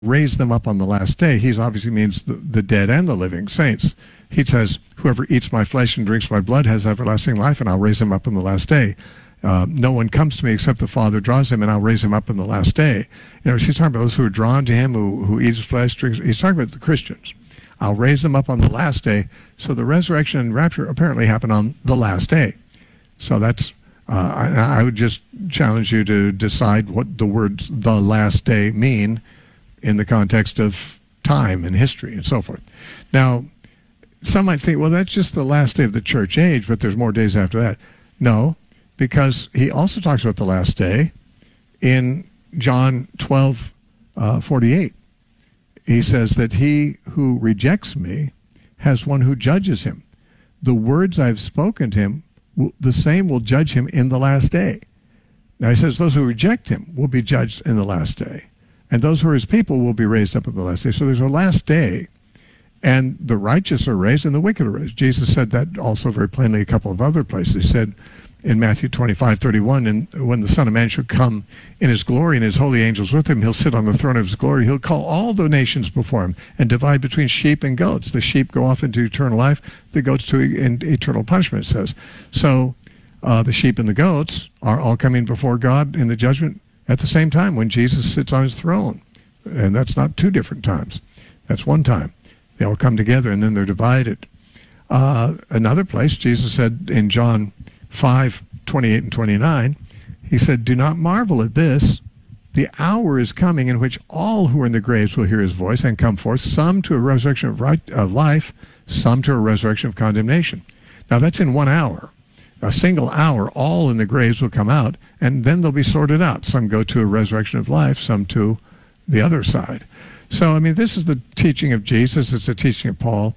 raise them up on the last day, he obviously means the dead and the living saints. He says, whoever eats my flesh and drinks my blood has everlasting life, and I'll raise him up on the last day. No one comes to me except the Father draws him, and I'll raise him up on the last day. He's talking about those who are drawn to him, who eat his flesh, drinks. He's talking about the Christians. I'll raise them up on the last day. So the resurrection and rapture apparently happen on the last day. So that's, I would just challenge you to decide what the words the last day mean in the context of time and history and so forth. Now, some might think, well, that's just the last day of the church age, but there's more days after that. No, because he also talks about the last day in John 12:48. He says that he who rejects me has one who judges him. The words I've spoken to him, the same will judge him in the last day. Now he says those who reject him will be judged in the last day. And those who are his people will be raised up in the last day. So there's a last day. And the righteous are raised and the wicked are raised. Jesus said that also very plainly a couple of other places. He said in Matthew 25:31, and when the Son of Man shall come in his glory and his holy angels with him, he'll sit on the throne of his glory. He'll call all the nations before him and divide between sheep and goats. The sheep go off into eternal life, the goats to eternal punishment, it says. So the sheep and the goats are all coming before God in the judgment at the same time when Jesus sits on his throne. And that's not two different times. That's one time. They all come together and then they're divided. Another place, Jesus said in John 5:28 and 29, he said, do not marvel at this. The hour is coming in which all who are in the graves will hear his voice and come forth, some to a resurrection of life, some to a resurrection of condemnation. Now that's in 1 hour. A single hour, all in the graves will come out, and then they'll be sorted out. Some go to a resurrection of life, some to the other side. So, I mean, this is the teaching of Jesus. It's the teaching of Paul.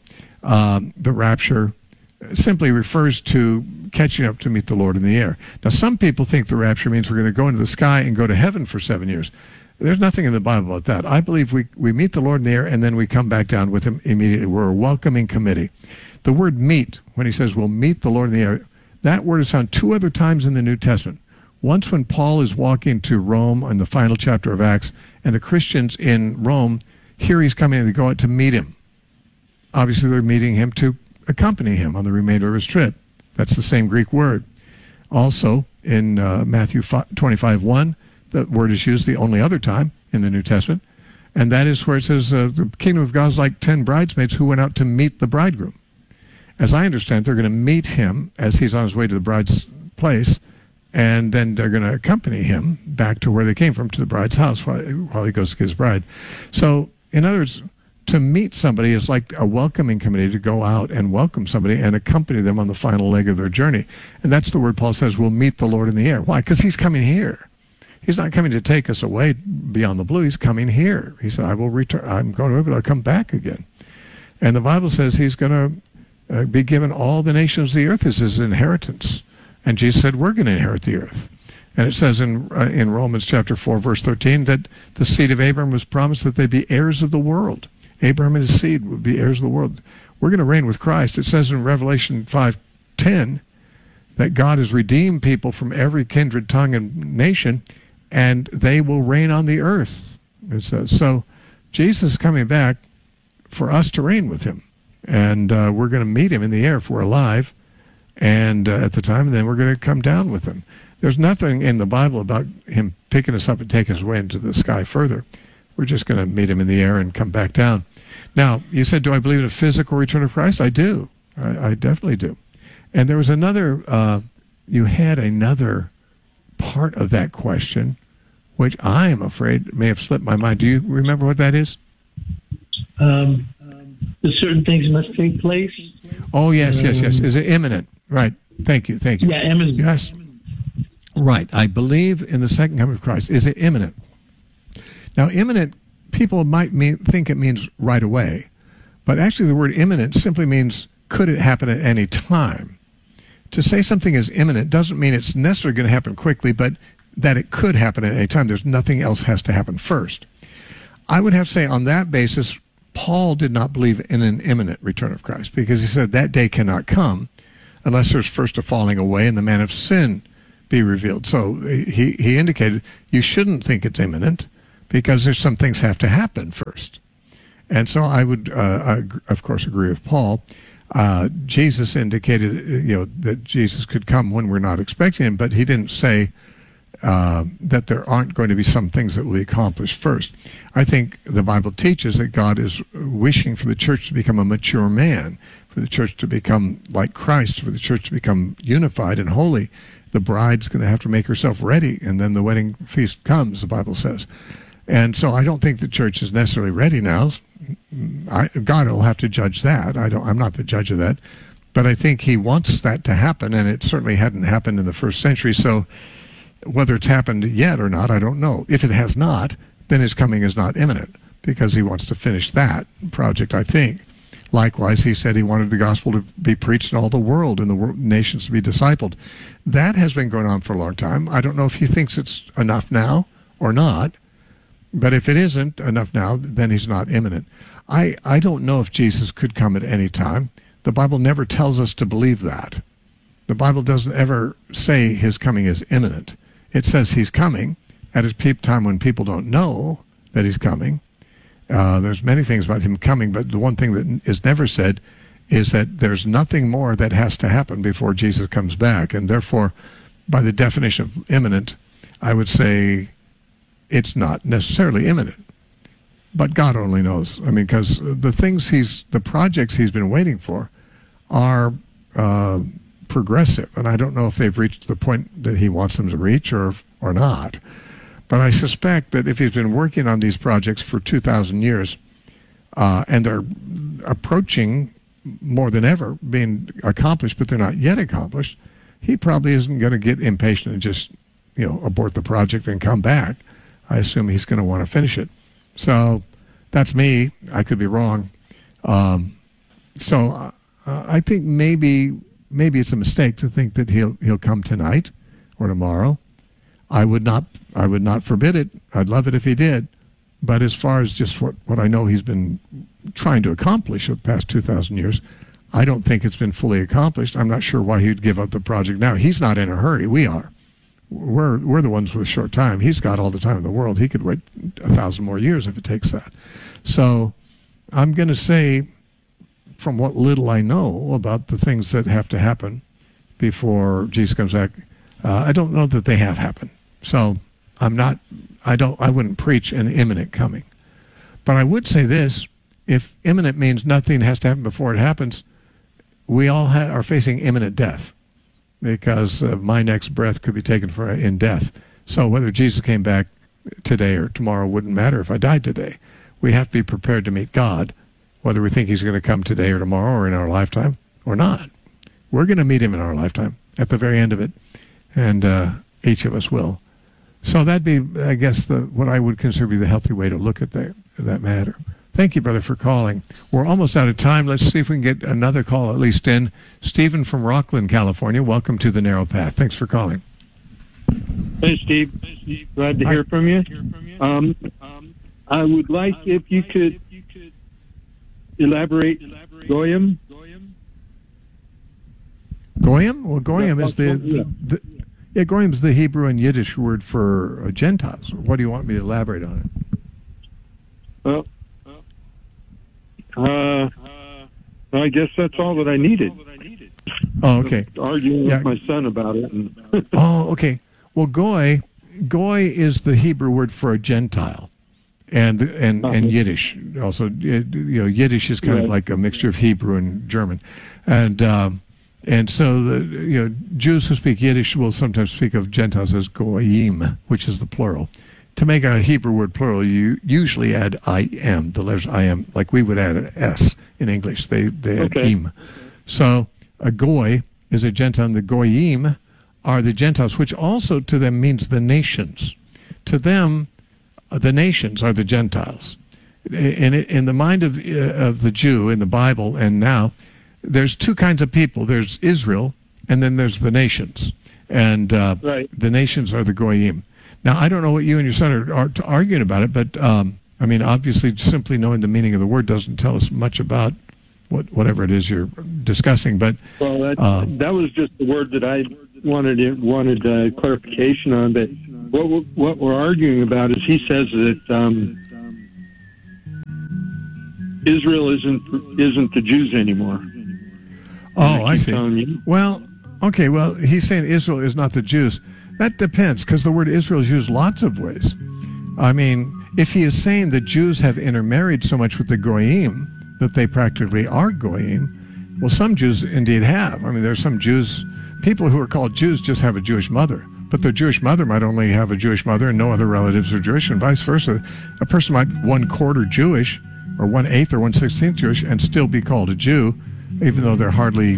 The rapture simply refers to catching up to meet the Lord in the air. Now, some people think the rapture means we're going to go into the sky and go to heaven for 7 years. There's nothing in the Bible about that. I believe we meet the Lord in the air and then we come back down with him immediately. We're a welcoming committee. The word meet, when he says we'll meet the Lord in the air, that word is found 2 other times in the New Testament. Once when Paul is walking to Rome in the final chapter of Acts, and the Christians in Rome hear he's coming and they go out to meet him. Obviously, they're meeting him to accompany him on the remainder of his trip. That's the same Greek word. Also, in Matthew 25:1, the word is used the only other time in the New Testament, and that is where it says the kingdom of God is like 10 bridesmaids who went out to meet the bridegroom. As I understand, they're going to meet him as he's on his way to the bride's place, and then they're going to accompany him back to where they came from, to the bride's house, while he goes to get his bride. So, in other words, to meet somebody is like a welcoming committee, to go out and welcome somebody and accompany them on the final leg of their journey. And that's the word Paul says, we'll meet the Lord in the air. Why? Because he's coming here. He's not coming to take us away beyond the blue. He's coming here. He said, I will return. I'm going away, but I'll come back again. And the Bible says he's going to be given all the nations of the earth as his inheritance. And Jesus said, we're going to inherit the earth. And it says in Romans chapter 4, verse 13, that the seed of Abraham was promised that they'd be heirs of the world. Abraham and his seed would be heirs of the world. We're going to reign with Christ. It says in Revelation 5:10 that God has redeemed people from every kindred, tongue, and nation, and they will reign on the earth, it says. So Jesus is coming back for us to reign with him. And we're going to meet him in the air if we're alive, and at the time, and then we're going to come down with him. There's nothing in the Bible about him picking us up and taking us away into the sky further. We're just going to meet him in the air and come back down. Now, you said, do I believe in a physical return of Christ? I do. I definitely do. And there was another, you had another part of that question, which I am afraid may have slipped my mind. Do you remember what that is? Certain things must take place. Oh, yes. Is it imminent? Right. Thank you. Yeah, imminent. Yes. Right. I believe in the second coming of Christ. Is it imminent? Now, imminent, people might think it means right away, but actually the word imminent simply means could it happen at any time. To say something is imminent doesn't mean it's necessarily going to happen quickly, but that it could happen at any time. There's nothing else has to happen first. I would have to say on that basis, Paul did not believe in an imminent return of Christ, because he said that day cannot come unless there's first a falling away and the man of sin be revealed. So he indicated you shouldn't think it's imminent, because there's some things have to happen first. And so I would, of course, agree with Paul. Jesus indicated, that Jesus could come when we're not expecting him, but he didn't say that there aren't going to be some things that will be accomplished first. I think the Bible teaches that God is wishing for the church to become a mature man, for the church to become like Christ, for the church to become unified and holy. The bride's going to have to make herself ready, and then the wedding feast comes, the Bible says. And so I don't think the church is necessarily ready now. God will have to judge that. I'm not the judge of that. But I think he wants that to happen, and it certainly hadn't happened in the first century. So whether it's happened yet or not, I don't know. If it has not, then his coming is not imminent, because he wants to finish that project, I think. Likewise, he said he wanted the gospel to be preached in all the world and the nations to be discipled. That has been going on for a long time. I don't know if he thinks it's enough now or not. But if it isn't enough now, then he's not imminent. I don't know if Jesus could come at any time. The Bible never tells us to believe that. The Bible doesn't ever say his coming is imminent. It says he's coming at a time when people don't know that he's coming. There's many things about him coming, but the one thing that is never said is that there's nothing more that has to happen before Jesus comes back. And therefore, by the definition of imminent, I would say it's not necessarily imminent, but God only knows. I mean, because the projects he's been waiting for are progressive, and I don't know if they've reached the point that he wants them to reach or not. But I suspect that if he's been working on these projects for 2,000 years, and they're approaching more than ever being accomplished, but they're not yet accomplished, he probably isn't going to get impatient and just, abort the project and come back. I assume he's going to want to finish it. So that's me. I could be wrong. So I think maybe it's a mistake to think that he'll come tonight or tomorrow. I would not forbid it. I'd love it if he did. But as far as just what I know he's been trying to accomplish over the past 2,000 years, I don't think it's been fully accomplished. I'm not sure why he'd give up the project now. He's not in a hurry. We are. We're the ones with a short time. He's got all the time in the world. He could wait 1,000 more years if it takes that. So I'm going to say, from what little I know about the things that have to happen before Jesus comes back, I don't know that they have happened. So I wouldn't preach an imminent coming. But I would say this: if imminent means nothing has to happen before it happens, we all are facing imminent death, because my next breath could be taken in death. So whether Jesus came back today or tomorrow wouldn't matter if I died today. We have to be prepared to meet God, whether we think he's going to come today or tomorrow or in our lifetime or not. We're going to meet him in our lifetime at the very end of it, and each of us will. So that'd be, I guess, what I would consider to be the healthy way to look at that matter. Thank you, brother, for calling. We're almost out of time. Let's see if we can get another call at least in. Stephen from Rockland, California. Welcome to The Narrow Path. Thanks for calling. Hey, Steve. Glad to hear from you. I would like if you could elaborate Goyim. Goyim? Well, Goyim is Goyim is the Hebrew and Yiddish word for Gentiles. What do you want me to elaborate on it? Well, I guess that's all that I needed. Oh, okay. Arguing with my son about it. Oh, okay. Well, goy is the Hebrew word for a Gentile, and Yiddish also. Yiddish is kind of like a mixture of Hebrew and German, and so Jews who speak Yiddish will sometimes speak of Gentiles as goyim, which is the plural. To make a Hebrew word plural, you usually add "im," the letters "im," like we would add an S in English. They add "im." So a goy is a Gentile, and the goyim are the Gentiles, which also to them means the nations. To them, the nations are the Gentiles. In the mind of the Jew in the Bible and now, there's two kinds of people. There's Israel, and then there's the nations. And the nations are the goyim. Now, I don't know what you and your son are arguing about it, but obviously, simply knowing the meaning of the word doesn't tell us much about whatever it is you're discussing. But that was just the word that I wanted clarification on, but what we're arguing about is he says that Israel isn't the Jews anymore. Oh, I see. telling you. Well, okay. Well, he's saying Israel is not the Jews. That depends, because the word Israel is used lots of ways. I mean, if he is saying the Jews have intermarried so much with the Goyim that they practically are Goyim, well, some Jews indeed have. I mean, there's some Jews, people who are called Jews just have a Jewish mother, but their Jewish mother might only have a Jewish mother and no other relatives are Jewish, and vice versa. A person might be 1/4 Jewish, or 1/8 or 1/16 Jewish, and still be called a Jew, even though they're hardly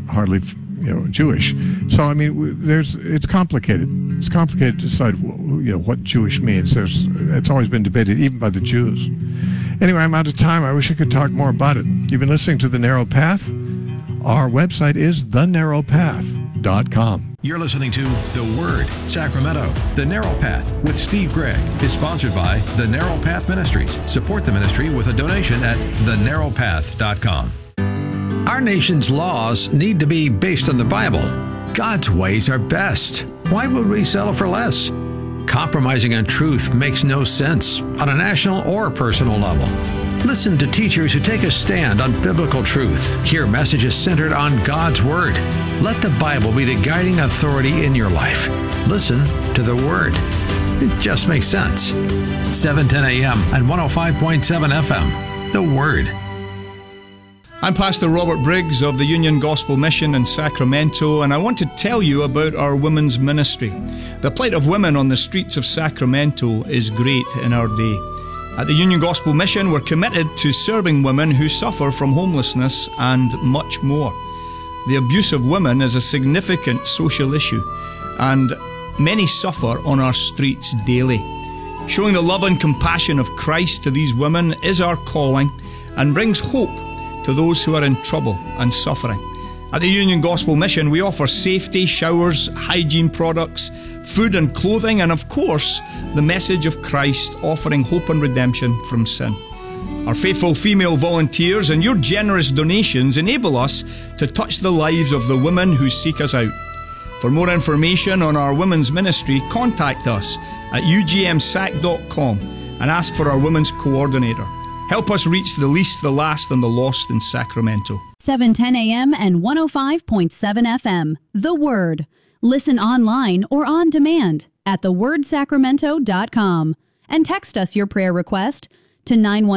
Jewish. So I mean, it's complicated. It's complicated to decide what Jewish means. It's always been debated, even by the Jews. Anyway, I'm out of time. I wish I could talk more about it. You've been listening to The Narrow Path. Our website is thenarrowpath.com. You're listening to The Word, Sacramento. The Narrow Path with Steve Gregg is sponsored by The Narrow Path Ministries. Support the ministry with a donation at thenarrowpath.com. Our nation's laws need to be based on the Bible. God's ways are best. Why would we settle for less? Compromising on truth makes no sense on a national or personal level. Listen to teachers who take a stand on biblical truth. Hear messages centered on God's Word. Let the Bible be the guiding authority in your life. Listen to the Word. It just makes sense. 7:10 a.m. and 105.7 FM. The Word. I'm Pastor Robert Briggs of the Union Gospel Mission in Sacramento, and I want to tell you about our women's ministry. The plight of women on the streets of Sacramento is great in our day. At the Union Gospel Mission, we're committed to serving women who suffer from homelessness and much more. The abuse of women is a significant social issue, and many suffer on our streets daily. Showing the love and compassion of Christ to these women is our calling and brings hope to those who are in trouble and suffering. At the Union Gospel Mission, we offer safety, showers, hygiene products, food and clothing, and of course, the message of Christ offering hope and redemption from sin. Our faithful female volunteers and your generous donations enable us to touch the lives of the women who seek us out. For more information on our women's ministry, contact us at ugmsac.com and ask for our women's coordinator. Help us reach the least, the last, and the lost in Sacramento. 7:10 a.m. and 105.7 FM. The Word. Listen online or on demand at thewordsacramento.com and text us your prayer request to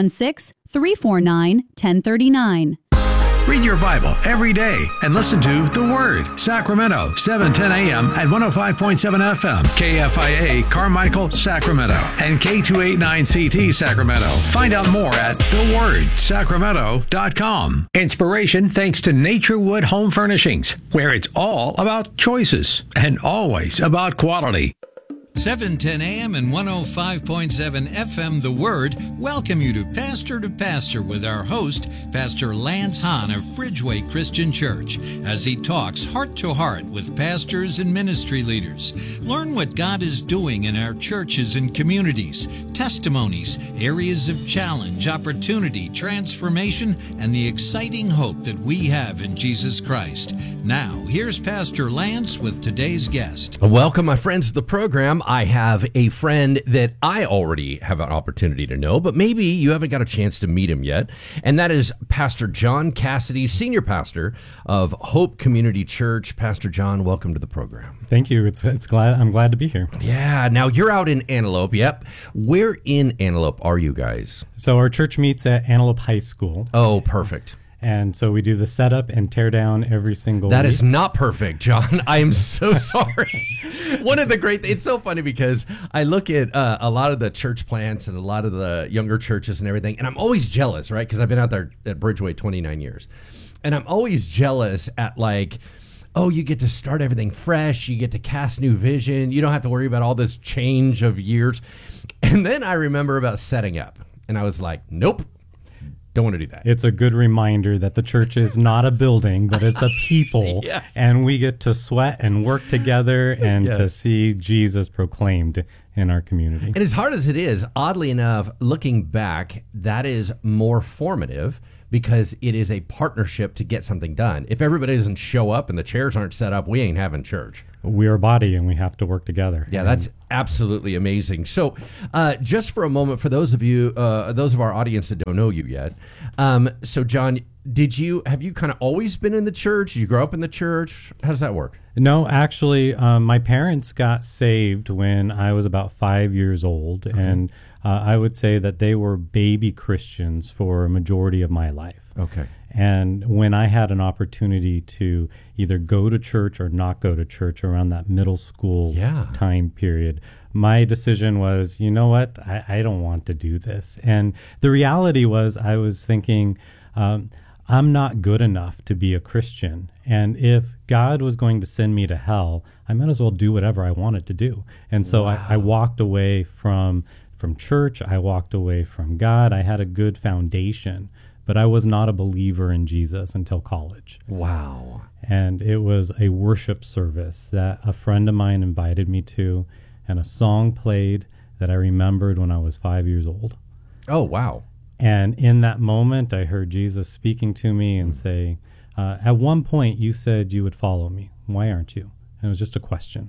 916-349-1039. Read your Bible every day and listen to The Word, Sacramento, 7:10 a.m. at 105.7 FM, KFIA, Carmichael, Sacramento, and K289CT, Sacramento. Find out more at thewordsacramento.com. Inspiration thanks to Naturewood Home Furnishings, where it's all about choices and always about quality. 7:10 a.m. and 105.7 FM, The Word, welcome you to Pastor with our host, Pastor Lance Hahn of Bridgeway Christian Church, as he talks heart to heart with pastors and ministry leaders. Learn what God is doing in our churches and communities, testimonies, areas of challenge, opportunity, transformation, and the exciting hope that we have in Jesus Christ. Now, here's Pastor Lance with today's guest. Welcome, my friends, to the program. I have a friend that I already have an opportunity to know, but maybe you haven't got a chance to meet him yet, and that is Pastor John Cassidy, Senior Pastor of Hope Community Church. Pastor John, welcome to the program. Thank you. I'm glad to be here. Yeah. Now, you're out in Antelope. Yep. Where in Antelope are you guys? So our church meets at Antelope High School. Oh, perfect. And so we do the setup and tear down every single That week. is not perfect, John. I am so sorry. One of the great it's so funny because I look at a lot of the church plants and a lot of the younger churches and everything, and I'm always jealous, right? Because I've been out there at Bridgeway 29 years. And I'm always jealous at oh, you get to start everything fresh. You get to cast new vision. You don't have to worry about all this change of years. And then I remember about setting up. And I was like, nope. Don't want to do that. It's a good reminder that the church is not a building, but it's a people. Yeah. And we get to sweat and work together and to see Jesus proclaimed in our community. And as hard as it is, oddly enough, looking back, that is more formative because it is a partnership to get something done. If everybody doesn't show up and the chairs aren't set up, we ain't having church. We're a body and we have to work together. Yeah, that's absolutely amazing. So just for a moment, for those of you, those of our audience that don't know you yet, so John, have you kind of always been in the church? Did you grow up in the church? How does that work? No, actually, my parents got saved when I was about 5 years old, and I would say that they were baby Christians for a majority of my life. Okay. And when I had an opportunity to either go to church or not go to church around that middle school time period, my decision was, you know what, I don't want to do this. And the reality was I was thinking, I'm not good enough to be a Christian. And if God was going to send me to hell, I might as well do whatever I wanted to do. And so I walked away from church. I walked away from God. I had a good foundation, but I was not a believer in Jesus until college. Wow. And it was a worship service that a friend of mine invited me to, and a song played that I remembered when I was 5 years old. Oh, wow. And in that moment, I heard Jesus speaking to me and say, at one point you said you would follow me. Why aren't you? And it was just a question.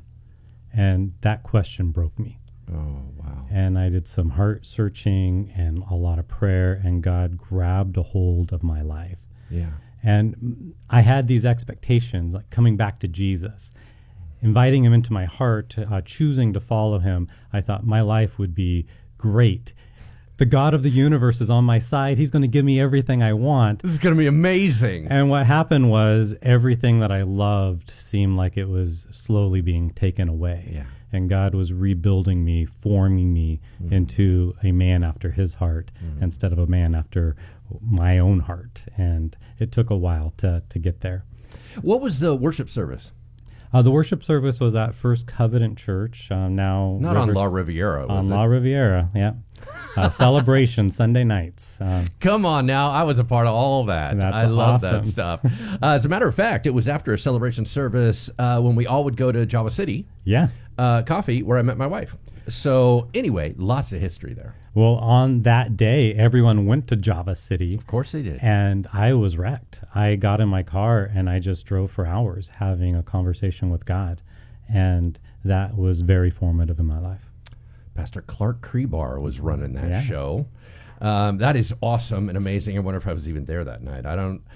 And that question broke me. Oh, wow. And I did some heart searching and a lot of prayer, and God grabbed a hold of my life. Yeah. And I had these expectations, like coming back to Jesus, inviting him into my heart, choosing to follow him. I thought my life would be great. The God of the universe is on my side. He's going to give me everything I want. This is going to be amazing. And what happened was everything that I loved seemed like it was slowly being taken away. Yeah. And God was rebuilding me, forming me into a man after his heart instead of a man after my own heart. And it took a while to get there. What was the worship service? The worship service was at First Covenant Church. Now Not on La Riviera, was on it? La Riviera, yeah. Celebration Sunday nights. Come on now. I was a part of all that. That's I love awesome. that stuff. As a matter of fact, it was after a celebration service when we all would go to Java City Yeah. Coffee, where I met my wife. So anyway, lots of history there. Well, on that day, everyone went to Java City. Of course they did. And I was wrecked. I got in my car and I just drove for hours having a conversation with God. And that was very formative in my life. Pastor Clark Krebar was running that show. That is awesome and amazing. I wonder if I was even there that night. I don't.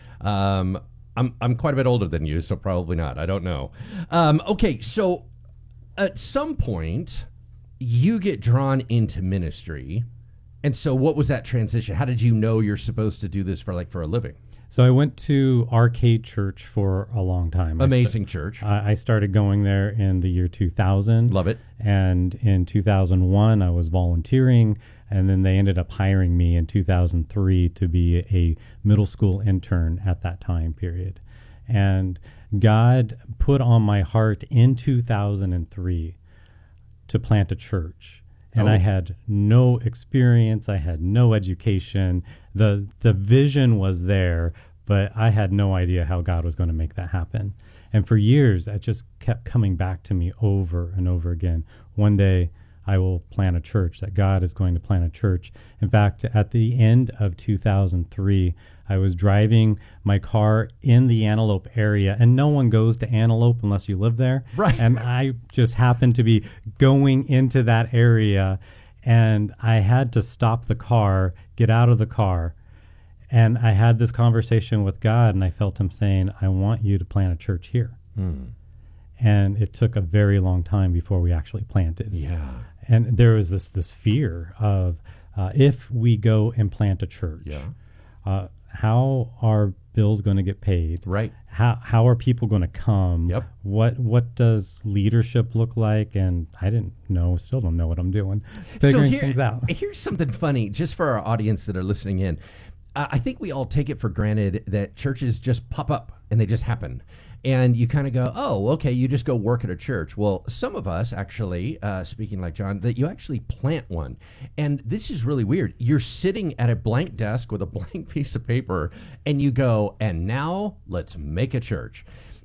I'm quite a bit older than you, so probably not. I don't know. Okay, so at some point you get drawn into ministry, and so what was that transition? How did you know you're supposed to do this for a living? So I went to Arcade Church for a long time. Amazing church. I started going there in the year 2000. Love it. And in 2001, I was volunteering, and then they ended up hiring me in 2003 to be a middle school intern at that time period. And God put on my heart in 2003 to plant a church. And I had no experience. I had no education. The vision was there, but I had no idea how God was going to make that happen. And for years, that just kept coming back to me over and over again. One day, I will plant a church, that God is going to plant a church. In fact, at the end of 2003, I was driving my car in the Antelope area, and no one goes to Antelope unless you live there. Right. And I just happened to be going into that area, and I had to stop the car, get out of the car, and I had this conversation with God, and I felt him saying, I want you to plant a church here. And it took a very long time before we actually planted. Yeah. And there was this fear of if we go and plant a church, how are bills going to get paid? Right. How are people going to come? Yep. What does leadership look like? And I didn't know, still don't know what I'm doing. So Figuring things out. Here's something funny, just for our audience that are listening in. I think we all take it for granted that churches just pop up and they just happen. And you kind of go, oh, okay, you just go work at a church. Well, some of us actually, speaking like John, that you actually plant one. And this is really weird. You're sitting at a blank desk with a blank piece of paper, and you go, and now let's make a church.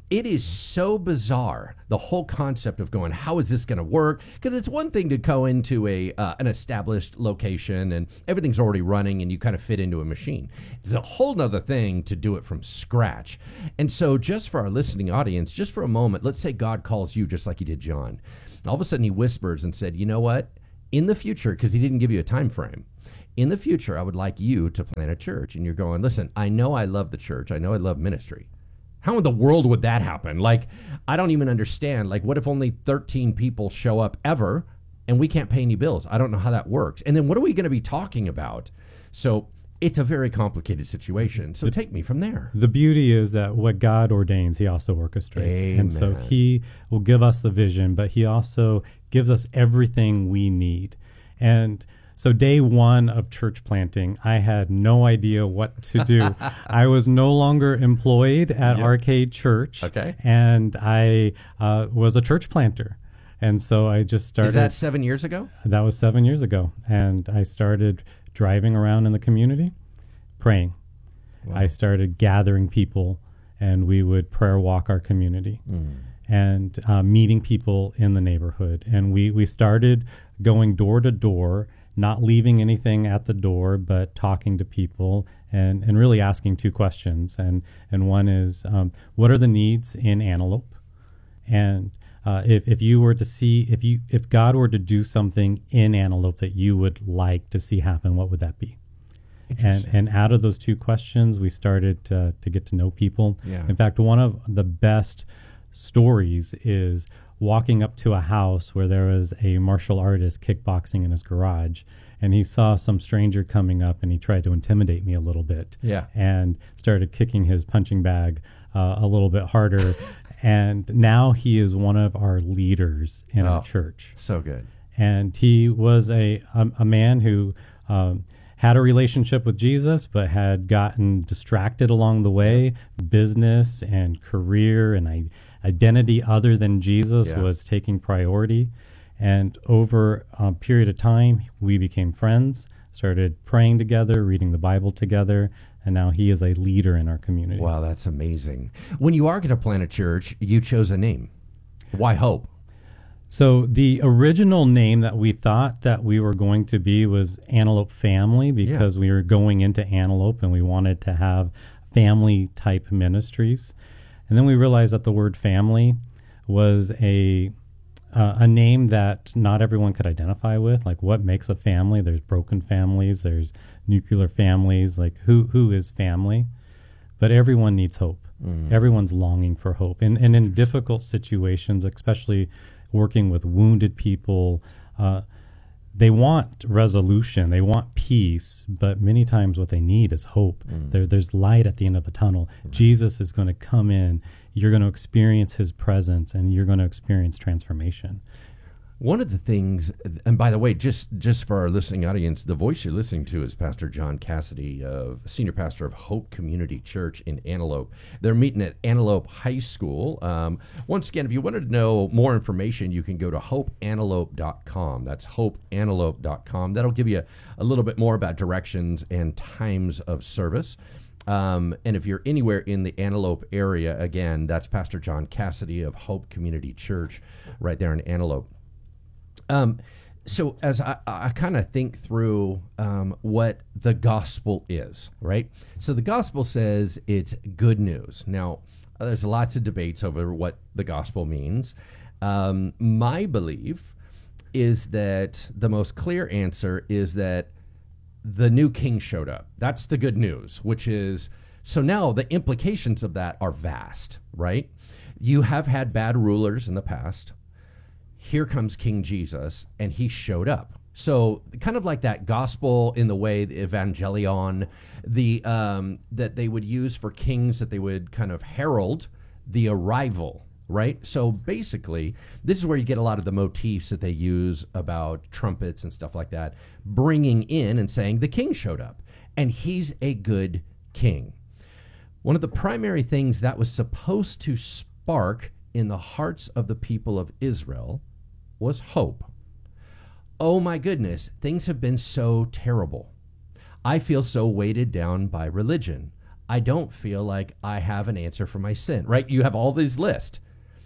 It is so bizarre, the whole concept of going, how is this going to work? Because it's one thing to go into an established location and everything's already running and you kind of fit into a machine. It's a whole nother thing to do it from scratch. And so just for our listening audience, just for a moment, let's say God calls you just like he did John. All of a sudden he whispers and said, you know what? In the future, because he didn't give you a time frame, in the future, I would like you to plant a church. And you're going, listen, I know I love the church. I know I love ministry. How in the world would that happen? Like, I don't even understand. Like, what if only 13 people show up ever and we can't pay any bills? I don't know how that works. And then what are we going to be talking about? So it's a very complicated situation. So take me from there. The beauty is that what God ordains, he also orchestrates. Amen. And so he will give us the vision, but he also gives us everything we need. And so day one of church planting, I had no idea what to do. I was no longer employed at Arcade Church. Okay. And I was a church planter. And so I just started. Is that 7 years ago? That was 7 years ago. And I started driving around in the community, praying. Wow. I started gathering people, and we would prayer walk our community. And meeting people in the neighborhood. And we started going door to door, not leaving anything at the door, but talking to people and really asking two questions. And one is, what are the needs in Antelope? And if you were to see, if God were to do something in Antelope that you would like to see happen, what would that be? And out of those two questions, we started to get to know people. Yeah. In fact, one of the best stories is walking up to a house where there was a martial artist kickboxing in his garage, and he saw some stranger coming up, and he tried to intimidate me a little bit. Yeah. And started kicking his punching bag a little bit harder. And now he is one of our leaders in our church. So good. And he was a man who had a relationship with Jesus, but had gotten distracted along the way. Business and career and identity other than Jesus was taking priority. And over a period of time, we became friends, started praying together, reading the Bible together, and now he is a leader in our community. Wow, that's amazing. When you are going to plant a church, you chose a name. Why Hope? So the original name that we thought that we were going to be was Antelope Family, because we were going into Antelope and we wanted to have family type ministries. And then we realized that the word family was a name that not everyone could identify with. Like, what makes a family? There's broken families, there's nuclear families. Like, who is family? But everyone needs hope. Everyone's longing for hope. And in difficult situations, especially working with wounded people, they want resolution, they want peace, but many times what they need is hope. There's light at the end of the tunnel. Jesus is going to come in, you're going to experience his presence, and you're going to experience transformation. One of the things, and by the way, just for our listening audience, the voice you're listening to is Pastor John Cassidy, senior pastor of Hope Community Church in Antelope. They're meeting at Antelope High School. Once again, if you wanted to know more information, you can go to hopeantelope.com. That's hopeantelope.com. That'll give you a little bit more about directions and times of service. And if you're anywhere in the Antelope area, again, that's Pastor John Cassidy of Hope Community Church right there in Antelope. So as I kind of think through what the gospel is, right? So the gospel says it's good news. Now, there's lots of debates over what the gospel means. My belief is that the most clear answer is that the new king showed up. That's the good news, which is, so now the implications of that are vast, right? You have had bad rulers in the past. Here comes King Jesus, and he showed up. So kind of like that gospel in the way, the evangelion, that they would use for kings, that they would kind of herald the arrival, right? So basically, this is where you get a lot of the motifs that they use about trumpets and stuff like that, bringing in and saying the king showed up, and he's a good king. One of the primary things that was supposed to spark in the hearts of the people of Israel was hope. Oh my goodness, things have been so terrible. I feel so weighted down by religion. I don't feel like I have an answer for my sin, right? You have all these lists.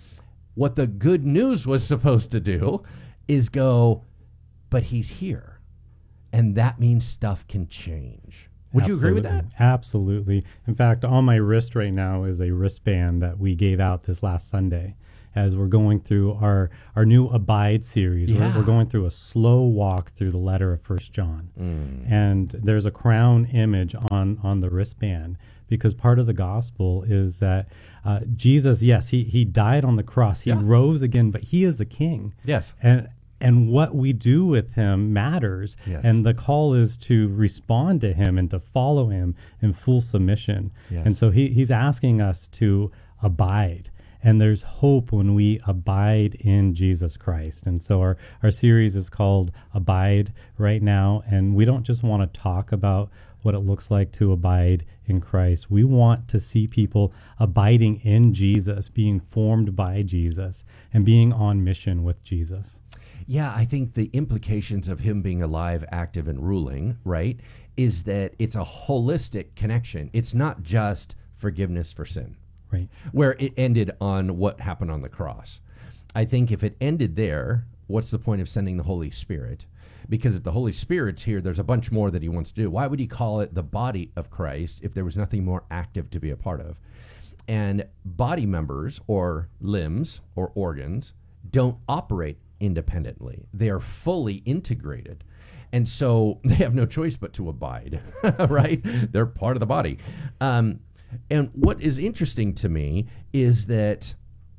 What the good news was supposed to do is go, but he's here. And that means stuff can change. Would you agree with that? Absolutely. In fact, on my wrist right now is a wristband that we gave out this last Sunday as we're going through our new Abide series. Yeah. We're going through a slow walk through the letter of 1 John. And there's a crown image on the wristband because part of the gospel is that Jesus, yes, he died on the cross. He rose again, but he is the king. Yes. And what we do with him matters. Yes. And the call is to respond to him and to follow him in full submission. Yes. And so he's asking us to abide. And there's hope when we abide in Jesus Christ. And so our series is called Abide right now. And we don't just want to talk about what it looks like to abide in Christ. We want to see people abiding in Jesus, being formed by Jesus, and being on mission with Jesus. Yeah, I think the implications of him being alive, active, and ruling, right, is that it's a holistic connection. It's not just forgiveness for sin, Right. where it ended on what happened on the cross. I think if it ended there, what's the point of sending the Holy Spirit? Because if the Holy Spirit's here, there's a bunch more that he wants to do. Why would he call it the body of Christ if there was nothing more active to be a part of? And body members or limbs or organs don't operate independently. They are fully integrated. And so they have no choice but to abide, right? They're part of the body. And what is interesting to me is that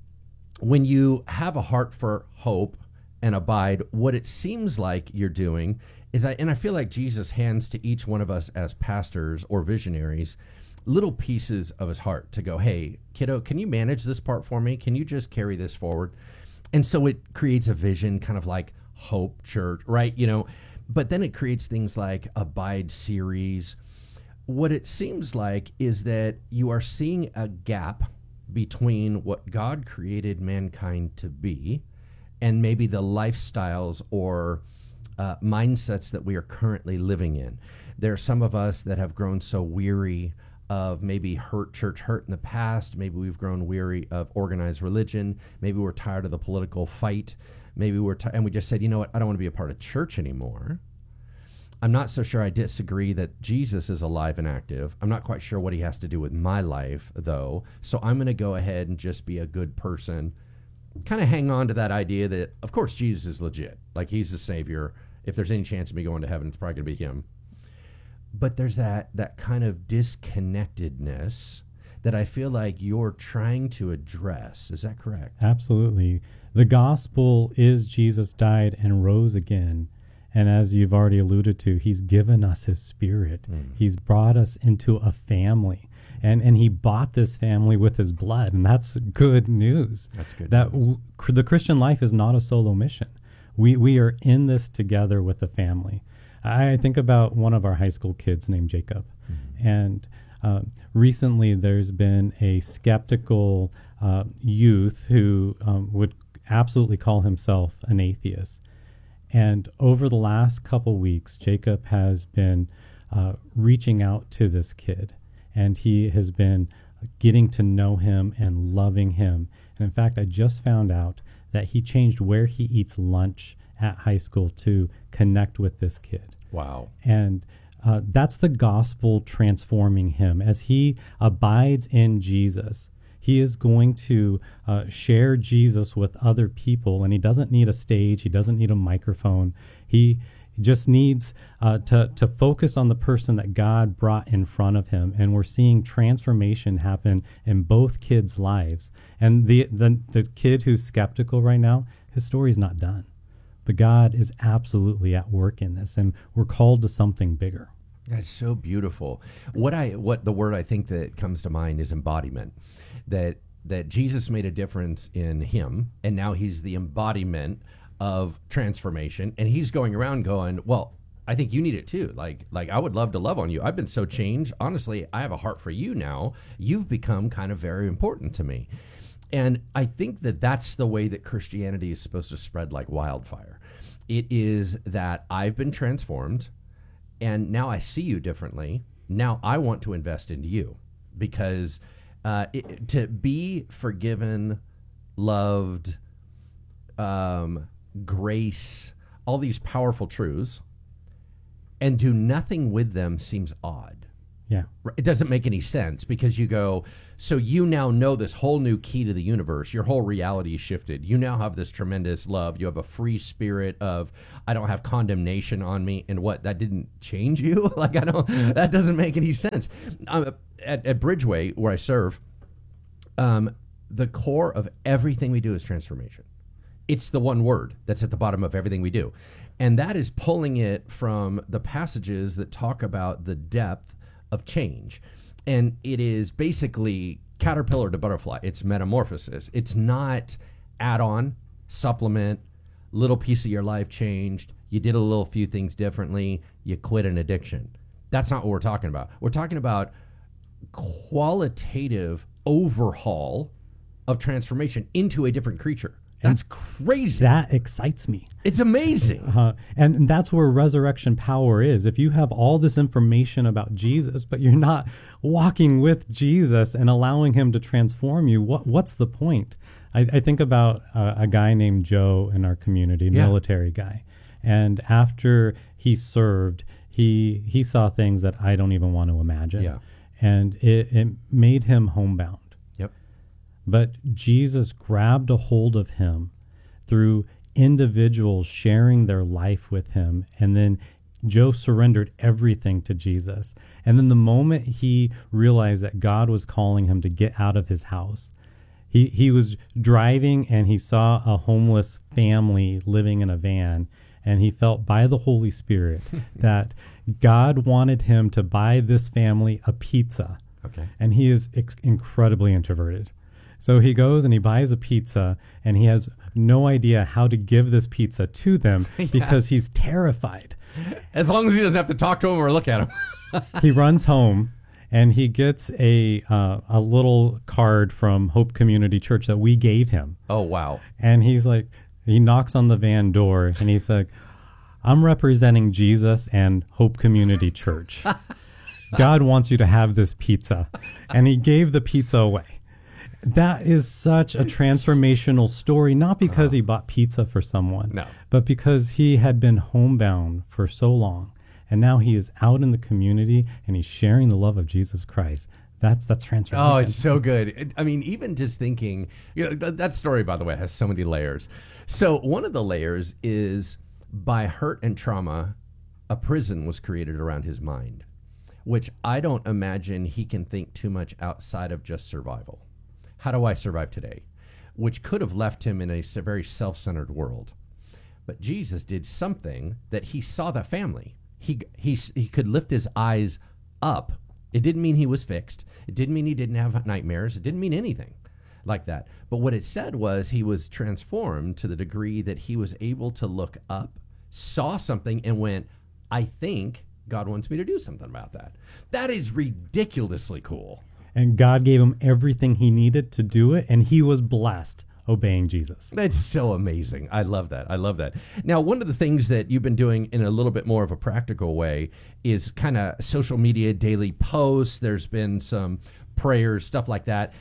when you have a heart for hope and abide, what it seems like you're doing is, I feel like Jesus hands to each one of us as pastors or visionaries little pieces of his heart to go, hey, kiddo, can you manage this part for me? Can you just carry this forward? And so it creates a vision, kind of like Hope Church, right? But then it creates things like Abide series. What it seems like is that you are seeing a gap between what God created mankind to be and maybe the lifestyles or mindsets that we are currently living in. There are some of us that have grown so weary of maybe church hurt in the past. Maybe we've grown weary of organized religion. Maybe we're tired of the political fight. Maybe and we just said, you know what, I don't want to be a part of church anymore. I'm not so sure I disagree that Jesus is alive and active. I'm not quite sure what he has to do with my life, though. So I'm going to go ahead and just be a good person. Kind of hang on to that idea that, of course, Jesus is legit. Like, he's the Savior. If there's any chance of me going to heaven, it's probably going to be him. But there's that kind of disconnectedness that I feel like you're trying to address. Is that correct? Absolutely. The gospel is Jesus died and rose again. And as you've already alluded to, he's given us his spirit. He's brought us into a family. And he bought this family with his blood. And that's good news. That's good that news. The Christian life is not a solo mission. We are in this together with the family. I think about one of our high school kids named Jacob. And recently there's been a skeptical youth who would absolutely call himself an atheist. And over the last couple weeks, Jacob has been reaching out to this kid. And he has been getting to know him and loving him. And in fact, I just found out that he changed where he eats lunch at high school to connect with this kid. Wow. And that's the gospel transforming him. As he abides in Jesus, he is going to share Jesus with other people, and he doesn't need a stage. He doesn't need a microphone. He just needs to focus on the person that God brought in front of him. And we're seeing transformation happen in both kids' lives. And the kid who's skeptical right now, his story's not done. But God is absolutely at work in this, and we're called to something bigger. That's so beautiful. What the word I think that comes to mind is embodiment. That Jesus made a difference in him, and now he's the embodiment of transformation, and he's going around going, well, I think you need it too. Like I would love to love on you. I've been so changed. Honestly, I have a heart for you now. You've become kind of very important to me. And I think that that's the way that Christianity is supposed to spread like wildfire. It is that I've been transformed, and now I see you differently. Now I want to invest into you. because to be forgiven, loved, grace, all these powerful truths, and do nothing with them seems odd. Yeah. It doesn't make any sense because you go, so you now know this whole new key to the universe. Your whole reality is shifted. You now have this tremendous love. You have a free spirit of, I don't have condemnation on me. And what, that didn't change you? Like, that doesn't make any sense. At Bridgeway, where I serve, the core of everything we do is transformation. It's the one word that's at the bottom of everything we do. And that is pulling it from the passages that talk about the depth of change. And it is basically caterpillar to butterfly. It's metamorphosis. It's not add-on, supplement, little piece of your life changed, you did a little few things differently, you quit an addiction. That's not what we're talking about. We're talking about qualitative overhaul of transformation into a different creature. That's crazy. That excites me. It's amazing. And that's where resurrection power is. If you have all this information about Jesus, but you're not walking with Jesus and allowing him to transform you, what's the point? I think about a guy named Joe in our community, military guy. And after he served, he saw things that I don't even want to imagine. Yeah. And it made him homebound. But Jesus grabbed a hold of him through individuals sharing their life with him. And then Joe surrendered everything to Jesus. And then the moment he realized that God was calling him to get out of his house, he was driving and he saw a homeless family living in a van. And he felt by the Holy Spirit that God wanted him to buy this family a pizza. Okay. And he is incredibly introverted. So he goes and he buys a pizza, and he has no idea how to give this pizza to them because he's terrified. As long as he doesn't have to talk to him or look at him. He runs home, and he gets a little card from Hope Community Church that we gave him. Oh, wow. And he's like, he knocks on the van door, and he's like, I'm representing Jesus and Hope Community Church. God wants you to have this pizza. And he gave the pizza away. That is such a transformational story, not because he bought pizza for someone, but because he had been homebound for so long. And now he is out in the community and he's sharing the love of Jesus Christ. That's transformation. Oh, it's so good. I mean, even just thinking, that story, by the way, has so many layers. So one of the layers is by hurt and trauma, a prison was created around his mind, which I don't imagine he can think too much outside of just survival. How do I survive today? Which could have left him in a very self-centered world. But Jesus did something that he saw the family. He could lift his eyes up. It didn't mean he was fixed. It didn't mean he didn't have nightmares. It didn't mean anything like that. But what it said was he was transformed to the degree that he was able to look up, saw something, and went, I think God wants me to do something about that. That is ridiculously cool. And God gave him everything he needed to do it, and he was blessed obeying Jesus. That's so amazing. I love that. I love that. Now, one of the things that you've been doing in a little bit more of a practical way is kind of social media, daily posts. There's been some prayers, stuff like that.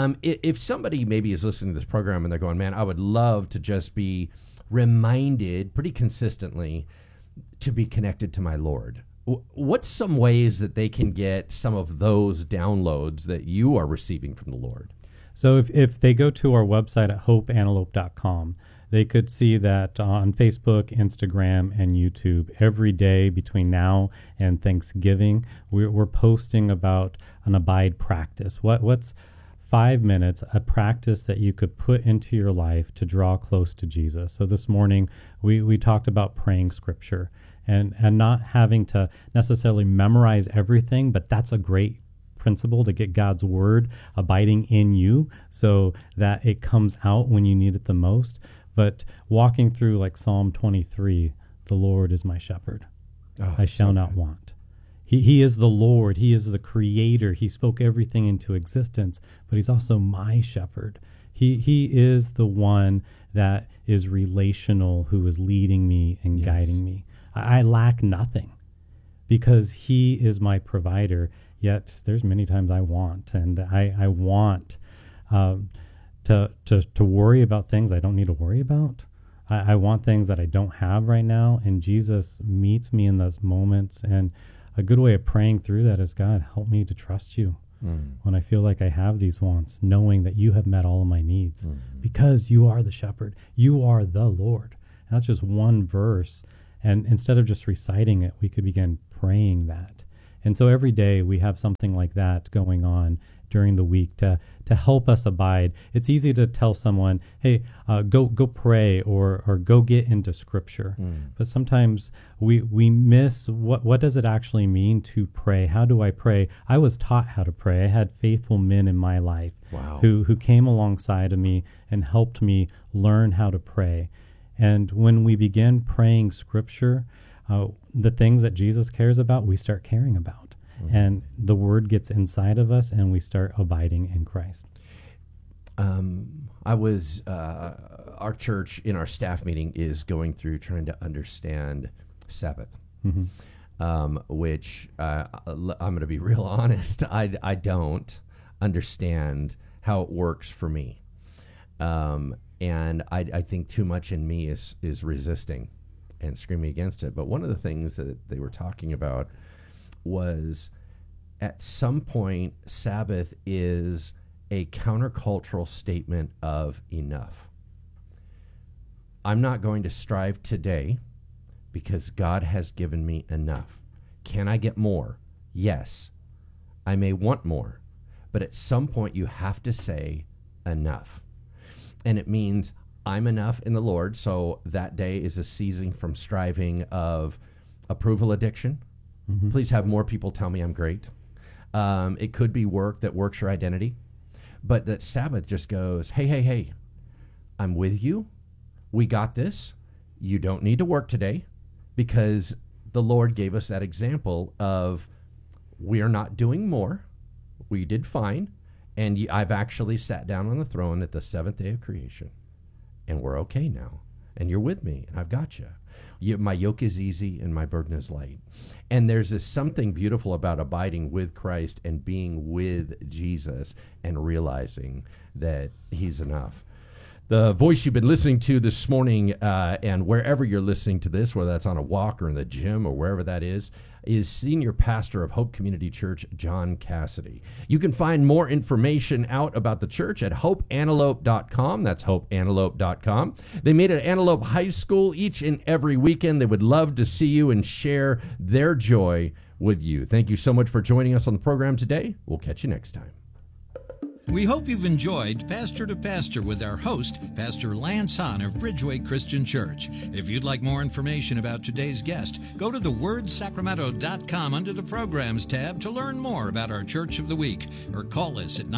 If somebody maybe is listening to this program and they're going, man, I would love to just be reminded pretty consistently to be connected to my Lord. What's some ways that they can get some of those downloads that you are receiving from the Lord? So if they go to our website at hopeantelope.com, they could see that on Facebook, Instagram, and YouTube, every day between now and Thanksgiving, we're posting about an abide practice. What's 5 minutes, a practice that you could put into your life to draw close to Jesus. So this morning, we talked about praying scripture. And not having to necessarily memorize everything, but that's a great principle to get God's word abiding in you so that it comes out when you need it the most. But walking through like Psalm 23, the Lord is my shepherd. I shall not want. He is the Lord. He is the creator. He spoke everything into existence, but he's also my shepherd. He is the one that is relational, who is leading me and guiding me. I lack nothing because he is my provider. Yet there's many times I want, and I want to worry about things I don't need to worry about. I want things that I don't have right now, and Jesus meets me in those moments. And a good way of praying through that is, God, help me to trust you when I feel like I have these wants, knowing that you have met all of my needs because you are the shepherd. You are the Lord. And that's just one verse. And instead of just reciting it, we could begin praying that. And so every day we have something like that going on during the week to help us abide. It's easy to tell someone, hey, go pray or go get into Scripture. But sometimes we miss what does it actually mean to pray? How do I pray? I was taught how to pray. I had faithful men in my life who came alongside of me and helped me learn how to pray. And when we begin praying Scripture, the things that Jesus cares about, we start caring about. And the Word gets inside of us, and we start abiding in Christ. Our church in our staff meeting is going through trying to understand Sabbath, which I'm going to be real honest, I don't understand how it works for me. And I think too much in me is resisting and screaming against it. But one of the things that they were talking about was, at some point, Sabbath is a countercultural statement of enough. I'm not going to strive today because God has given me enough. Can I get more? Yes. I may want more. But at some point, you have to say enough. And it means I'm enough in the Lord, so that day is a ceasing from striving of approval addiction. Please have more people tell me I'm great. It could be work that works your identity. But that Sabbath just goes, hey, I'm with you. We got this. You don't need to work today, because the Lord gave us that example of we are not doing more. We did fine. And I've actually sat down on the throne at the seventh day of creation. And we're okay now. And you're with me, and I've got you. My yoke is easy and my burden is light. And there's this something beautiful about abiding with Christ and being with Jesus and realizing that he's enough. The voice you've been listening to this morning, and wherever you're listening to this, whether that's on a walk or in the gym or wherever that is Senior Pastor of Hope Community Church, John Cassidy. You can find more information out about the church at hopeantelope.com. That's hopeantelope.com. They meet at Antelope High School each and every weekend. They would love to see you and share their joy with you. Thank you so much for joining us on the program today. We'll catch you next time. We hope you've enjoyed Pastor to Pastor with our host, Pastor Lance Hahn of Bridgeway Christian Church. If you'd like more information about today's guest, go to thewordsacramento.com under the Programs tab to learn more about our Church of the Week, or call us at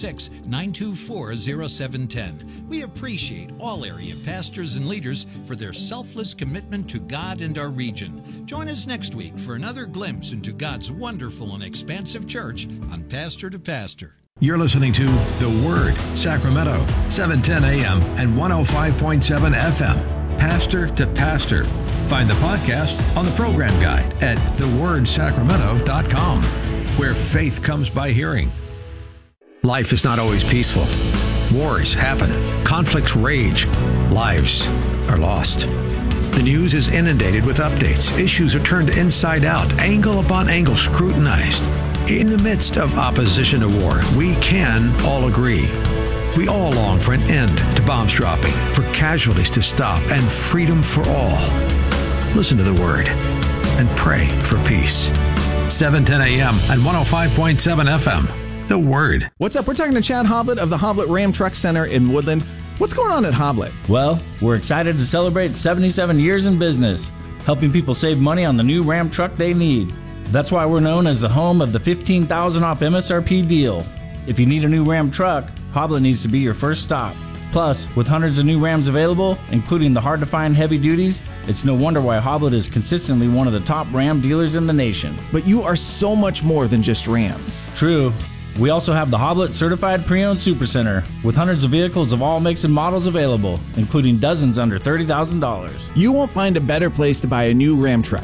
916-924-0710. We appreciate all area pastors and leaders for their selfless commitment to God and our region. Join us next week for another glimpse into God's wonderful and expansive church on Pastor to Pastor. You're listening to The Word, Sacramento, 710 AM and 105.7 FM. Pastor to Pastor. Find the podcast on the program guide at thewordsacramento.com, where faith comes by hearing. Life is not always peaceful. Wars happen. Conflicts rage. Lives are lost. The news is inundated with updates. Issues are turned inside out, angle upon angle scrutinized. In the midst of opposition to war, we can all agree. We all long for an end to bombs dropping, for casualties to stop, and freedom for all. Listen to the Word and pray for peace. 710 AM and 105.7 FM. The Word. What's up? We're talking to Chad Hoblet of the Hoblet Ram Truck Center in Woodland. What's going on at Hoblet? Well, we're excited to celebrate 77 years in business, helping people save money on the new Ram truck they need. That's why we're known as the home of the 15,000 off MSRP deal. If you need a new Ram truck, Hoblet needs to be your first stop. Plus, with hundreds of new Rams available, including the hard-to-find heavy duties, it's no wonder why Hoblet is consistently one of the top Ram dealers in the nation. But you are so much more than just Rams. True. We also have the Hoblet Certified Pre-Owned Supercenter, with hundreds of vehicles of all makes and models available, including dozens under $30,000. You won't find a better place to buy a new Ram truck.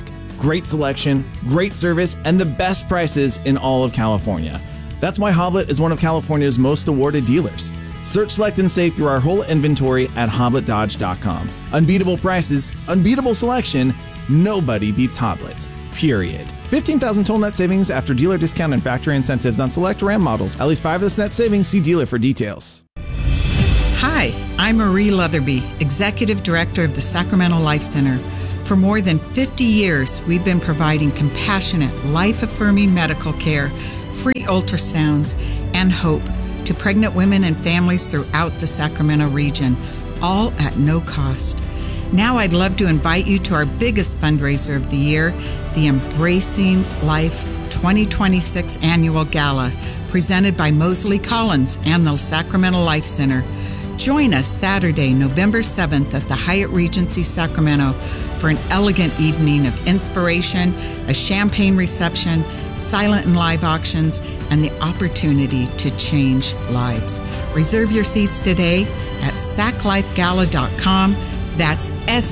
great selection, great service, and the best prices in all of California. That's why Hoblet is one of California's most awarded dealers. Search, select, and save through our whole inventory at HobletDodge.com. Unbeatable prices, unbeatable selection, nobody beats Hoblet. Period. 15,000 total net savings after dealer discount and factory incentives on select Ram models. At least 5 of this net savings. See dealer for details. Hi, I'm Marie Leatherby, Executive Director of the Sacramento Life Center. For more than 50 years, we've been providing compassionate, life-affirming medical care, free ultrasounds, and hope to pregnant women and families throughout the Sacramento region, all at no cost. Now I'd love to invite you to our biggest fundraiser of the year, the Embracing Life 2026 Annual Gala, presented by Mosley Collins and the Sacramento Life Center. Join us Saturday, November 7th at the Hyatt Regency Sacramento for an elegant evening of inspiration, a champagne reception, silent and live auctions, and the opportunity to change lives. Reserve your seats today at saclifegala.com. That's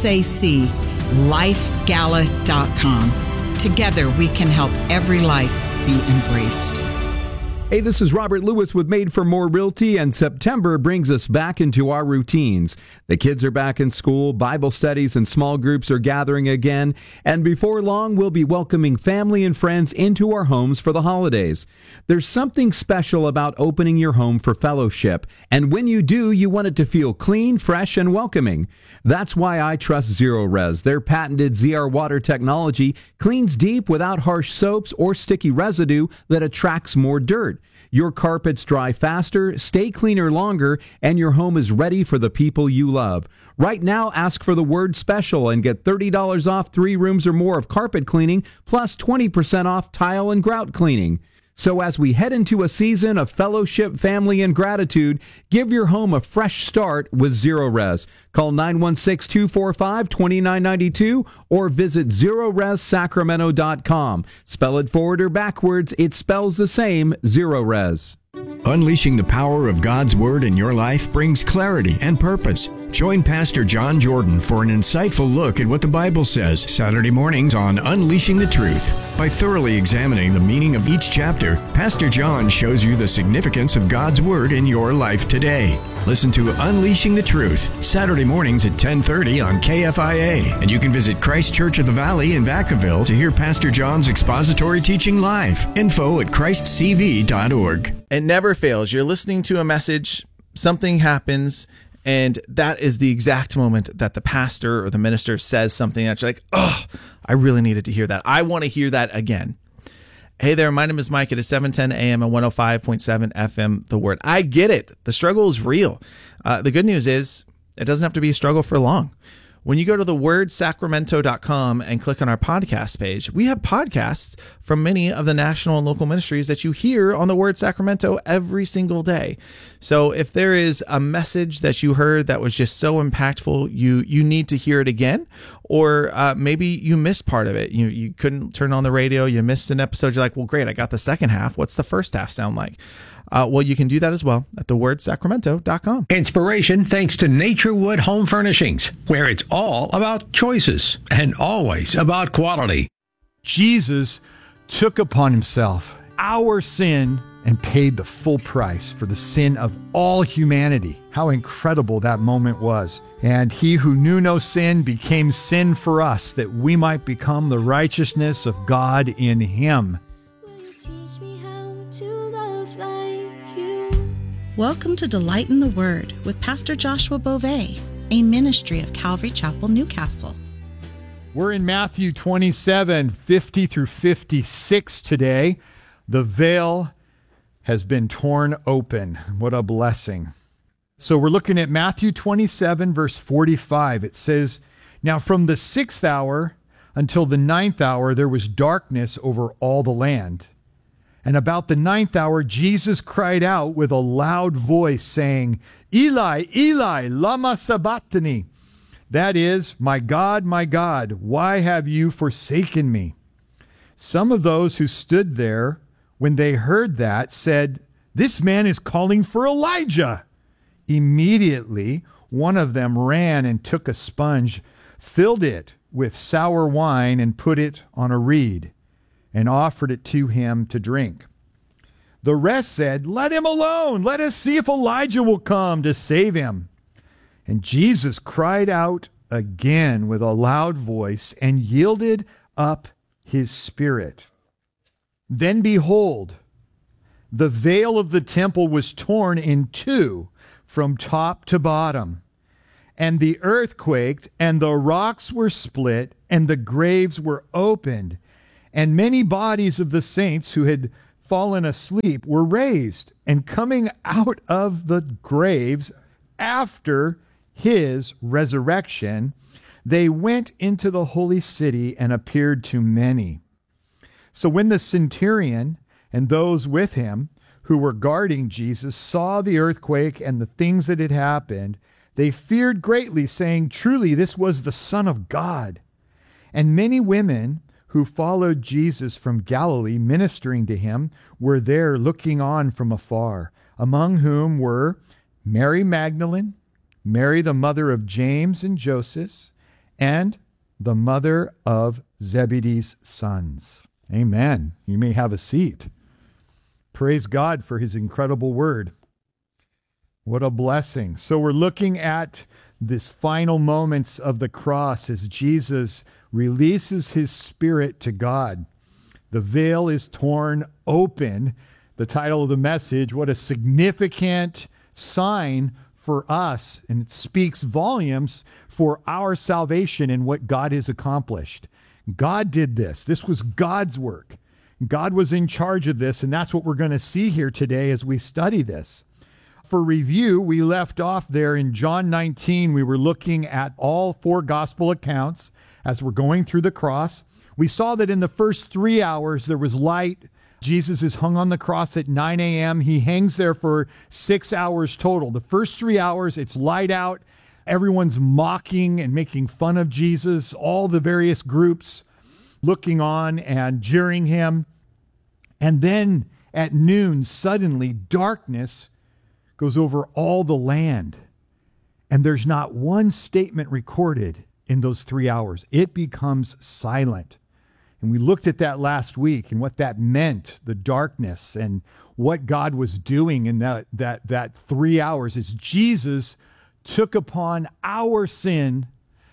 SACLifegala.com. Together we can help every life be embraced. Hey, this is Robert Lewis with Made for More Realty, and September brings us back into our routines. The kids are back in school, Bible studies and small groups are gathering again, and before long we'll be welcoming family and friends into our homes for the holidays. There's something special about opening your home for fellowship, and when you do, you want it to feel clean, fresh, and welcoming. That's why I trust Zero Res. Their patented ZR water technology cleans deep without harsh soaps or sticky residue that attracts more dirt. Your carpets dry faster, stay cleaner longer, and your home is ready for the people you love. Right now, ask for the word special and get $30 off 3 rooms or more of carpet cleaning, plus 20% off tile and grout cleaning. So as we head into a season of fellowship, family, and gratitude, give your home a fresh start with Zero Res. Call 916-245-2992 or visit ZeroResSacramento.com. Spell it forward or backwards, it spells the same, Zero Res. Unleashing the power of God's Word in your life brings clarity and purpose. Join Pastor John Jordan for an insightful look at what the Bible says Saturday mornings on Unleashing the Truth. By thoroughly examining the meaning of each chapter, Pastor John shows you the significance of God's Word in your life today. Listen to Unleashing the Truth, Saturday mornings at 10:30 on KFIA. And you can visit Christ Church of the Valley in Vacaville to hear Pastor John's expository teaching live. Info at ChristCV.org. It never fails. You're listening to a message, something happens, and that is the exact moment that the pastor or the minister says something that you're like, oh, I really needed to hear that. I want to hear that again. Hey there, my name is Mike. It is 7:10 a.m. and 105.7 FM, The Word. I get it. The struggle is real. The good news is it doesn't have to be a struggle for long. When you go to thewordsacramento.com and click on our podcast page, we have podcasts from many of the national and local ministries that you hear on the Word Sacramento every single day. So if there is a message that you heard that was just so impactful, you need to hear it again, or maybe you missed part of it. You couldn't turn on the radio, you missed an episode. You're like, well, great, I got the second half. What's the first half sound like? Well, you can do that as well at thewordsacramento.com. Inspiration thanks to Naturewood Home Furnishings, where it's all about choices and always about quality. Jesus took upon himself our sin and paid the full price for the sin of all humanity. How incredible that moment was. And he who knew no sin became sin for us, that we might become the righteousness of God in him. Welcome to Delight in the Word with Pastor Joshua Beauvais, a ministry of Calvary Chapel, Newcastle. We're in Matthew 27, 50 through 56 today. The veil has been torn open. What a blessing. So we're looking at Matthew 27, verse 45. It says, "Now from the 6th hour until the 9th hour, there was darkness over all the land. And about the 9th hour, Jesus cried out with a loud voice, saying, Eli, Eli, lama sabachthani? That is, my God, why have you forsaken me? Some of those who stood there, when they heard that, said, This man is calling for Elijah. Immediately, one of them ran and took a sponge, filled it with sour wine and put it on a reed and offered it to him to drink. The rest said, "Let him alone. Let us see if Elijah will come to save him." And Jesus cried out again with a loud voice and yielded up his spirit. Then behold, the veil of the temple was torn in two from top to bottom. And the earth quaked, and the rocks were split, and the graves were opened. And many bodies of the saints who had fallen asleep were raised, and coming out of the graves after his resurrection, they went into the holy city and appeared to many. So when the centurion and those with him who were guarding Jesus saw the earthquake and the things that had happened, they feared greatly, saying, "Truly, this was the Son of God." And many women who followed Jesus from Galilee, ministering to him, were there looking on from afar, among whom were Mary Magdalene, Mary the mother of James and Joseph, and the mother of Zebedee's sons. Amen. You may have a seat. Praise God for his incredible word. What a blessing. So we're looking at this final moments of the cross as Jesus releases his spirit to God. The veil is torn open. The title of the message, what a significant sign for us, and it speaks volumes for our salvation and what God has accomplished. God did this. This was God's work. God was in charge of this, and that's what we're going to see here today as we study this. For review, we left off there in John 19. We were looking at all four gospel accounts as we're going through the cross. We saw that in the first 3 hours there was light. Jesus is hung on the cross at 9 a.m. He hangs there for 6 hours total. The first 3 hours, it's light out. Everyone's mocking and making fun of Jesus. All the various groups looking on and jeering him. And then at noon, suddenly darkness goes over all the land. And there's not one statement recorded in those 3 hours. It becomes silent. And we looked at that last week and what that meant, the darkness, and what God was doing in that 3 hours as Jesus took upon our sin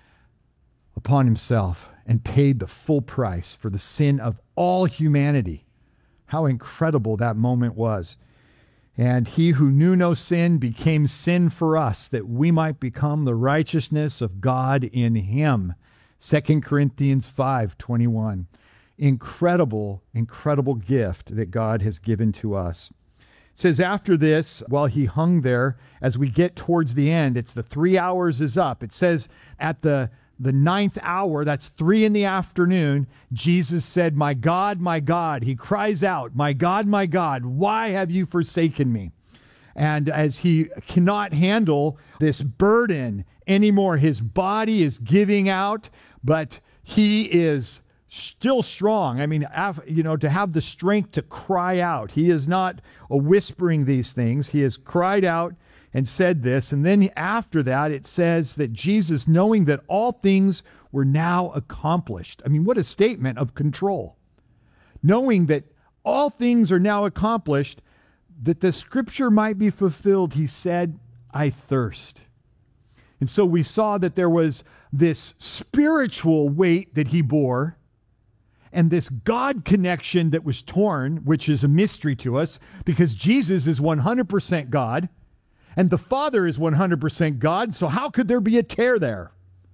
upon himself and paid the full price for the sin of all humanity. How incredible that moment was. And he who knew no sin became sin for us, that we might become the righteousness of God in him. 2 Corinthians 5:21. Incredible, incredible gift that God has given to us. It says after this, while he hung there, as we get towards the end, it's the 3 hours is up. It says at the 9th hour, that's 3 in the afternoon, Jesus said, my God, he cries out, my God, why have you forsaken me? And as he cannot handle this burden anymore, his body is giving out, but he is still strong. I mean, to have the strength to cry out. He is not whispering these things. He has cried out and said this. And then after that, it says that Jesus, knowing that all things were now accomplished. I mean, what a statement of control. Knowing that all things are now accomplished, that the scripture might be fulfilled, he said, I thirst. And so we saw that there was this spiritual weight that he bore, and this God connection that was torn, which is a mystery to us, because Jesus is 100% God, and the Father is 100% God, so how could there be a tear there?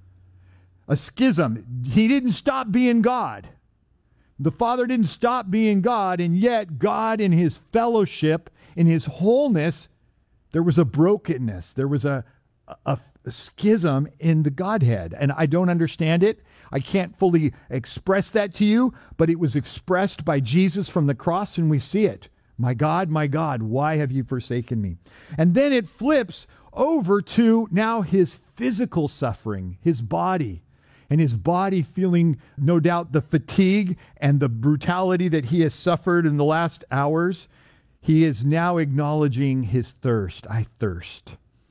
A schism. He didn't stop being God. The Father didn't stop being God, and yet God in his fellowship, in his wholeness, there was a brokenness. There was a schism in the Godhead, and I don't understand it. I can't fully express that to you, but it was expressed by Jesus from the cross, and we see it. My God, why have you forsaken me? And then it flips over to now his physical suffering, his body, and his body feeling, no doubt, the fatigue and the brutality that he has suffered in the last hours. He is now acknowledging his thirst. I thirst.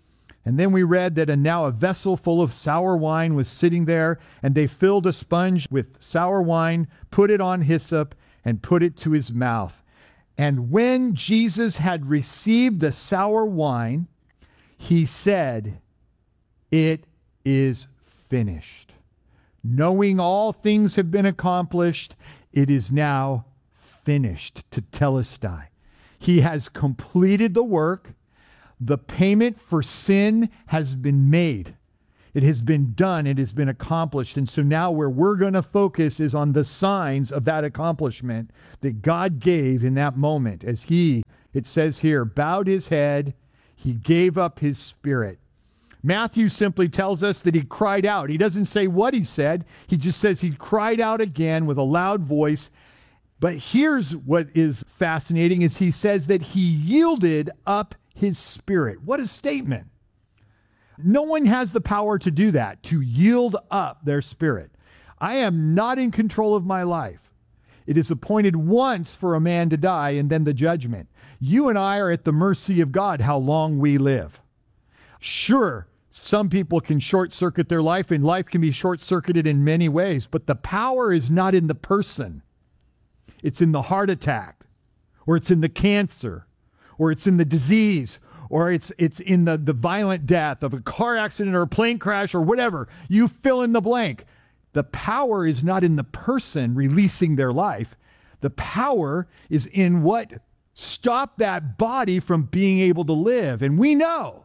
And then we read that and now a vessel full of sour wine was sitting there, and they filled a sponge with sour wine, put it on hyssop, and put it to his mouth. And when Jesus had received the sour wine, he said, "It is finished." Knowing all things have been accomplished, it is now finished, tetelestai. He has completed the work. The payment for sin has been made. It has been done. It has been accomplished. And so now where we're going to focus is on the signs of that accomplishment that God gave in that moment as he, it says here, bowed his head. He gave up his spirit. Matthew simply tells us that he cried out. He doesn't say what he said. He just says he cried out again with a loud voice. But here's what is fascinating is he says that he yielded up his spirit. What a statement. No one has the power to do that, to yield up their spirit. I am not in control of my life. It is appointed once for a man to die and then the judgment. You and I are at the mercy of God how long we live. Sure, some people can short-circuit their life, and life can be short-circuited in many ways, but the power is not in the person. It's in the heart attack, or it's in the cancer, or it's in the disease, or it's in the violent death of a car accident or a plane crash or whatever. You fill in the blank. The power is not in the person releasing their life. The power is in what stopped that body from being able to live. And we know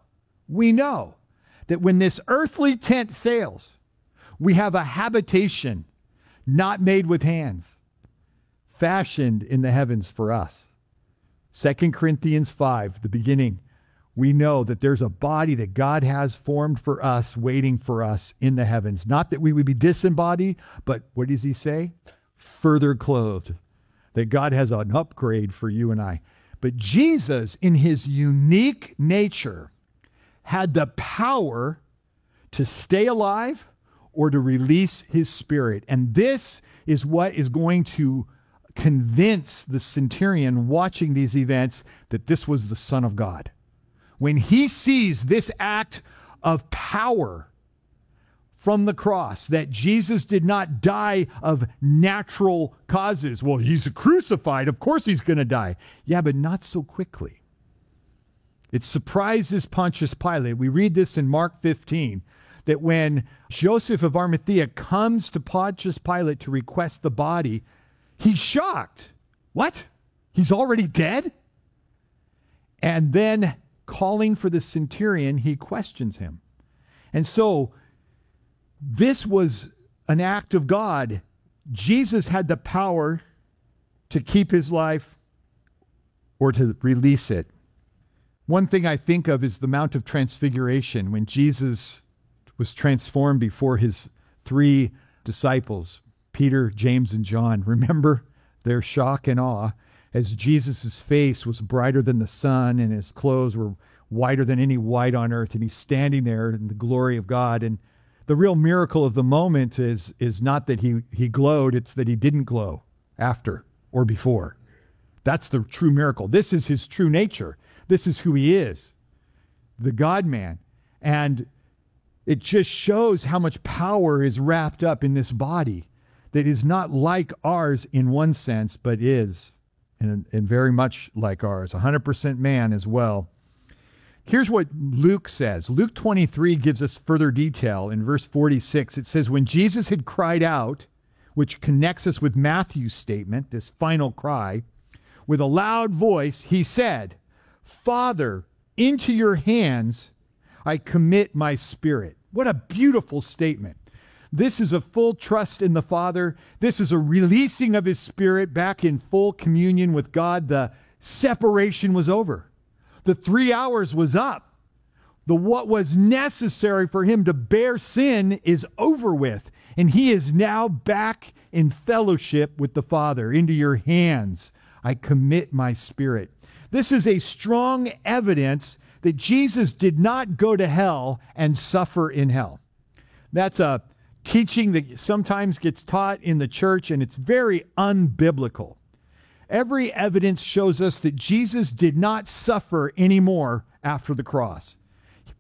that when this earthly tent fails, we have a habitation not made with hands, fashioned in the heavens for us. 2 Corinthians 5, the beginning, we know that there's a body that God has formed for us, waiting for us in the heavens. Not that we would be disembodied, but what does he say? Further clothed. That God has an upgrade for you and I. But Jesus, in his unique nature, had the power to stay alive or to release his spirit. And this is what is going to convince the centurion watching these events that this was the Son of God. When he sees this act of power from the cross, that Jesus did not die of natural causes. Well, he's crucified. Of course he's going to die. Yeah, but not so quickly. It surprises Pontius Pilate. We read this in Mark 15, that when Joseph of Arimathea comes to Pontius Pilate to request the body, he's shocked. What? He's already dead? And then calling for the centurion, he questions him. And so this was an act of God. Jesus had the power to keep his life or to release it. One thing I think of is the Mount of Transfiguration, when Jesus was transformed before his 3 disciples, Peter, James, and John. Remember their shock and awe as Jesus' face was brighter than the sun and his clothes were whiter than any white on earth, and he's standing there in the glory of God. And the real miracle of the moment is not that he glowed, it's that he didn't glow after or before. That's the true miracle. This is his true nature. This is who he is, the God-man. And it just shows how much power is wrapped up in this body that is not like ours in one sense, but is, and very much like ours, 100% man as well. Here's what Luke says. Luke 23 gives us further detail. In verse 46, it says, when Jesus had cried out, which connects us with Matthew's statement, this final cry, with a loud voice, he said, Father, into your hands I commit my spirit. What a beautiful statement. This is a full trust in the Father. This is a releasing of his spirit back in full communion with God. The separation was over. The 3 hours was up. What was necessary for him to bear sin is over with. And he is now back in fellowship with the Father. Into your hands I commit my spirit. This is a strong evidence that Jesus did not go to hell and suffer in hell. That's a teaching that sometimes gets taught in the church, and it's very unbiblical. Every evidence shows us that Jesus did not suffer anymore after the cross.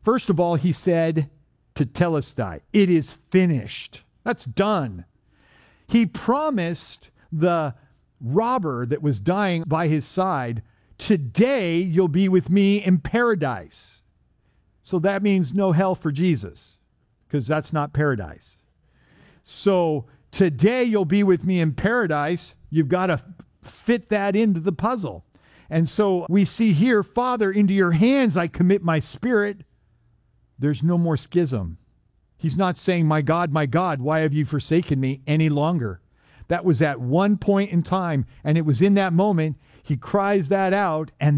First of all, he said to Telestai, it is finished. That's done. He promised the robber that was dying by his side, today you'll be with me in paradise. So that means no hell for Jesus, because that's not paradise. So today you'll be with me in paradise. You've got to fit that into the puzzle. And so we see here, Father, into your hands I commit my spirit. There's no more schism. He's not saying, my God, why have you forsaken me any longer? That was at one point in time, and it was in that moment he cries that out, and